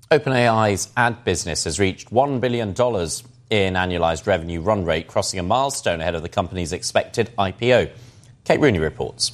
OpenAI's ad business has reached $1 billion in annualized revenue run rate, crossing a milestone ahead of the company's expected IPO. Kate Rooney reports.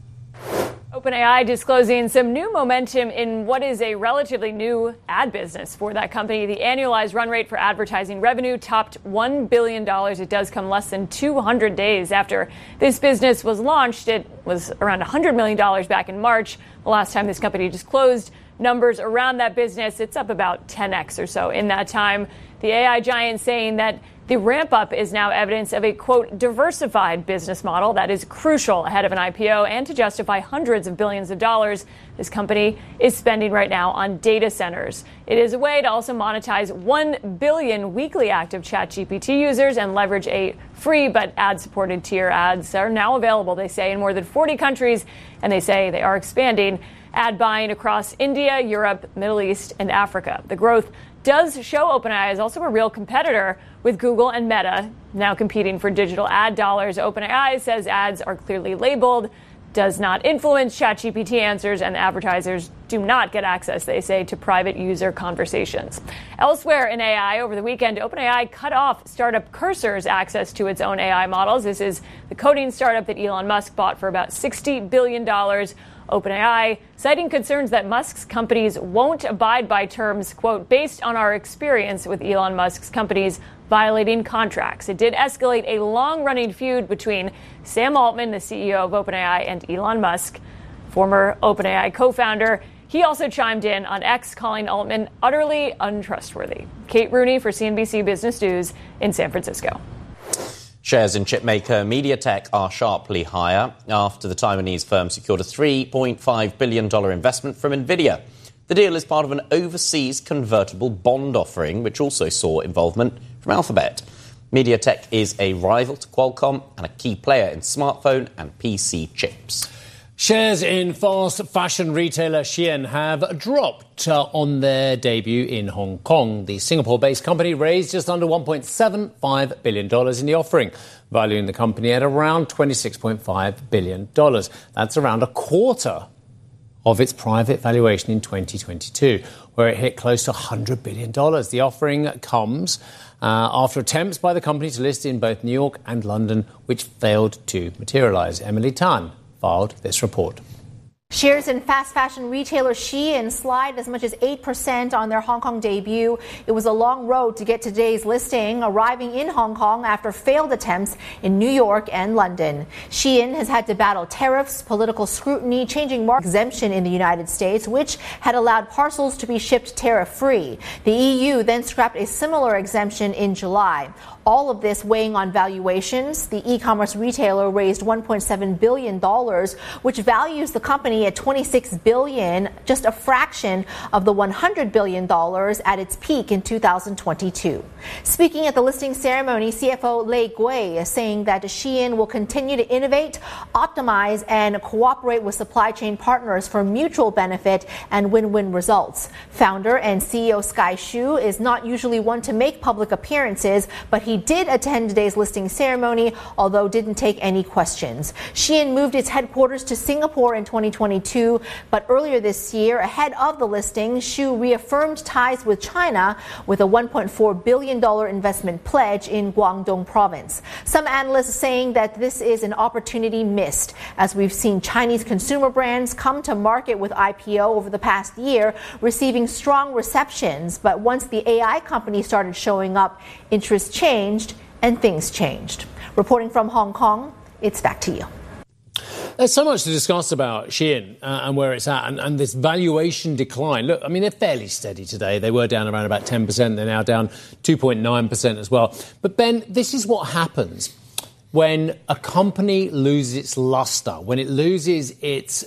OpenAI disclosing some new momentum in what is a relatively new ad business for that company. The annualized run rate for advertising revenue topped $1 billion. It does come less than 200 days after this business was launched. It was around $100 million back in March. The last time this company disclosed numbers around that business, it's up about 10x or so in that time. The AI giant saying that the ramp up is now evidence of a, quote, diversified business model that is crucial ahead of an IPO and to justify hundreds of billions of dollars this company is spending right now on data centers. It is a way to also monetize 1 billion weekly active ChatGPT users and leverage a free but ad-supported tier. Ads are now available, they say, in more than 40 countries, and they say they are expanding ad buying across India, Europe, Middle East, and Africa. The growth does show OpenAI is also a real competitor, with Google and Meta now competing for digital ad dollars. OpenAI says ads are clearly labeled, does not influence ChatGPT answers, and advertisers do not get access, they say, to private user conversations. Elsewhere in AI, over the weekend, OpenAI cut off startup Cursor's access to its own AI models. This is the coding startup that Elon Musk bought for about $60 billion. OpenAI, citing concerns that Musk's companies won't abide by terms, quote, based on our experience with Elon Musk's companies violating contracts. It did escalate a long-running feud between Sam Altman, the CEO of OpenAI, and Elon Musk, former OpenAI co-founder. He also chimed in on X, calling Altman utterly untrustworthy. Kate Rooney for CNBC Business News in San Francisco. Shares in chipmaker MediaTek are sharply higher after the Taiwanese firm secured a $3.5 billion investment from NVIDIA. The deal is part of an overseas convertible bond offering, which also saw involvement from Alphabet. MediaTek is a rival to Qualcomm and a key player in smartphone and PC chips. Shares in fast fashion retailer Shein have dropped on their debut in Hong Kong. The Singapore-based company raised just under $1.75 billion in the offering, valuing the company at around $26.5 billion. That's around a quarter of its private valuation in 2022, where it hit close to $100 billion. The offering comes after attempts by the company to list in both New York and London, which failed to materialize. Emily Tan filed this report. Shares in fast fashion retailer Shein slide as much as 8% on their Hong Kong debut. It was a long road to get today's listing, arriving in Hong Kong after failed attempts in New York and London. Shein has had to battle tariffs, political scrutiny, changing market exemption in the United States, which had allowed parcels to be shipped tariff-free. The EU then scrapped a similar exemption in July. All of this weighing on valuations. The e-commerce retailer raised $1.7 billion, which values the company at $26 billion, just a fraction of the $100 billion at its peak in 2022. Speaking at the listing ceremony, CFO Lei Gui is saying that Shein will continue to innovate, optimize, and cooperate with supply chain partners for mutual benefit and win-win results. Founder and CEO Sky Hsu is not usually one to make public appearances, but he did attend today's listing ceremony, although didn't take any questions. Shein moved its headquarters to Singapore in 2022, but earlier this year, ahead of the listing, Hsu reaffirmed ties with China with a $1.4 billion investment pledge in Guangdong province. Some analysts saying that this is an opportunity missed, as we've seen Chinese consumer brands come to market with IPO over the past year, receiving strong receptions. But once the AI company started showing up, interest changed and things changed. Reporting from Hong Kong, it's back to you. There's so much to discuss about Shein and where it's at and this valuation decline. Look, I mean, they're fairly steady today. They were down around about 10%. They're now down 2.9% as well. But, Ben, this is what happens when a company loses its luster, when it loses its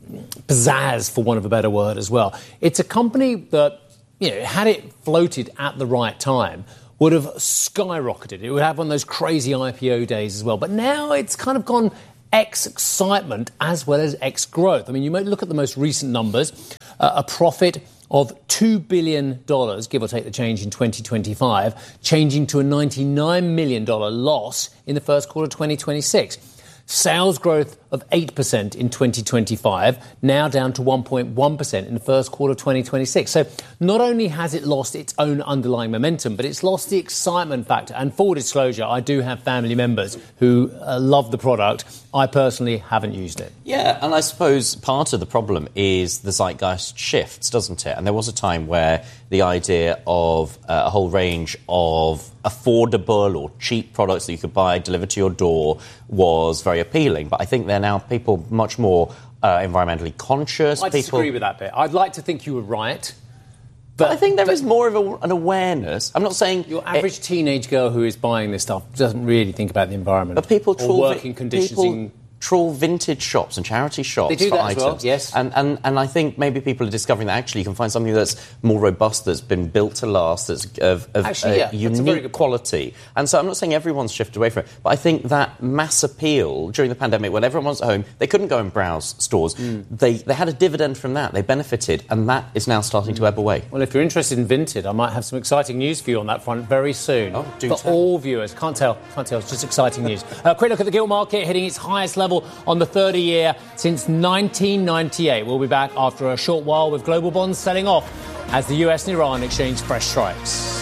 pizzazz, for want of a better word, as well. It's a company that, had it floated at the right time, would have skyrocketed. It would have one of those crazy IPO days as well. But now it's kind of gone X-excitement as well as X-growth. I mean, you might look at the most recent numbers. A profit of $2 billion, give or take the change in 2025, changing to a $99 million loss in the first quarter of 2026. Sales growth of 8% in 2025, now down to 1.1% in the first quarter of 2026. So not only has it lost its own underlying momentum, but it's lost the excitement factor. And full disclosure, I do have family members who love the product. I personally haven't used it. Yeah, and I suppose part of the problem is the zeitgeist shifts, doesn't it? And there was a time where the idea of a whole range of affordable or cheap products that you could buy delivered to your door was very appealing. But I think they're now people much more environmentally conscious. I disagree with that bit. I'd like to think you were right. But I think there is more of an awareness. I'm not saying your average teenage girl who is buying this stuff doesn't really think about the environment. But people or working conditions. Trawl vintage shops and charity shops they do for that items. As well, yes. And I think maybe people are discovering that actually you can find something that's more robust, that's been built to last, that's of unique quality. And so I'm not saying everyone's shifted away from it, but I think that mass appeal during the pandemic when everyone was at home, they couldn't go and browse stores. They had a dividend from that. They benefited, and that is now starting to ebb away. Well, if you're interested in Vinted, I might have some exciting news for you on that front very soon. Oh, do for tell. All viewers. Can't tell. It's just exciting news. Quick look at the gilt market hitting its highest level on the 30-year since 1998. We'll be back after a short while with global bonds selling off as the US and Iran exchange fresh strikes.